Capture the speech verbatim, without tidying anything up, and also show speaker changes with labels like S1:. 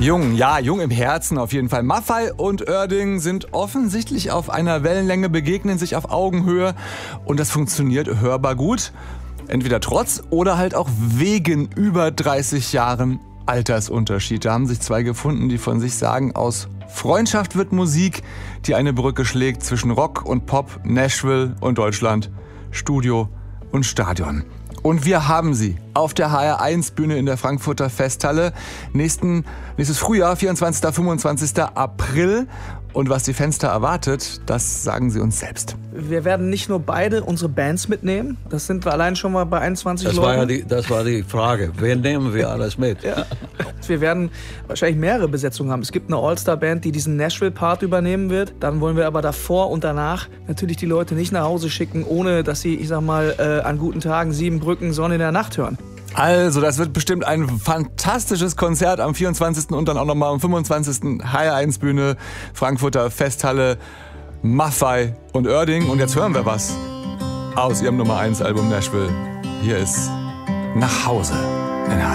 S1: Jung, ja, jung im Herzen auf jeden Fall. Maffay und Oerding sind offensichtlich auf einer Wellenlänge, begegnen sich auf Augenhöhe und das funktioniert hörbar gut. Entweder trotz oder halt auch wegen über dreißig Jahren Altersunterschied. Da haben sich zwei gefunden, die von sich sagen, aus Freundschaft wird Musik, die eine Brücke schlägt zwischen Rock und Pop, Nashville und Deutschland, Studio und Stadion. Und wir haben sie auf der H R eins Bühne in der Frankfurter Festhalle. Nächsten, nächstes Frühjahr, vierundzwanzigsten, fünfundzwanzigsten April. Und was die Fenster erwartet, das sagen sie uns selbst.
S2: Wir werden nicht nur beide unsere Bands mitnehmen. Das sind wir allein schon mal bei einundzwanzig
S3: das
S2: Leuten.
S3: War ja die, das war die Frage. Wen nehmen wir alles mit?
S2: Ja. Wir werden wahrscheinlich mehrere Besetzungen haben. Es gibt eine All-Star-Band, die diesen Nashville-Part übernehmen wird. Dann wollen wir aber davor und danach natürlich die Leute nicht nach Hause schicken, ohne dass sie, ich sag mal, äh, an guten Tagen Sieben Brücken, Sonne in der Nacht hören.
S1: Also, das wird bestimmt ein fantastisches Konzert am vierundzwanzigsten und dann auch nochmal am fünfundzwanzigsten H R eins Bühne, Frankfurter Festhalle, Maffay und Oerding. Und jetzt hören wir was aus ihrem Nummer eins Album Nashville. Hier ist Nach Hause in H R